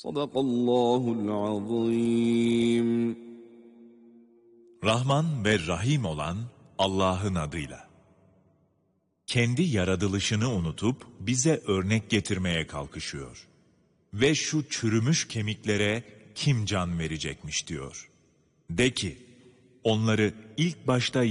Sadakallahul azim. Rahman ve Rahim olan Allah'ın adıyla. Kendi yaratılışını unutup bize örnek getirmeye kalkışıyor. Ve şu çürümüş kemiklere kim can verecekmiş diyor. De ki, onları ilk başta